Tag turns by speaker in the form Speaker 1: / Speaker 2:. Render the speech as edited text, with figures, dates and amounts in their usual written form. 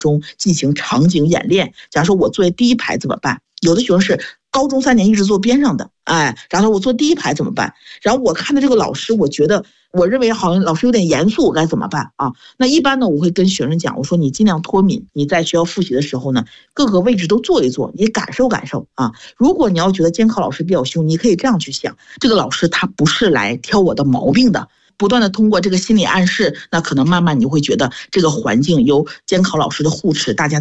Speaker 1: 中进行场景演练。假如说我坐第一排怎么办？有的学生是高中3年一直坐边上的，然后我坐第一排怎么办？然后我看的这个老师，我认为好像老师有点严肃，我该怎么办啊？那一般呢，我会跟学生讲，我说你尽量脱敏，你在学校复习的时候呢，各个位置都坐一坐，你感受感受啊。如果你要觉得监考老师比较凶，你可以这样去想，这个老师他不是来挑我的毛病的。不断的通过这个心理暗示，那可能慢慢你会觉得这个环境由监考老师的护持，大家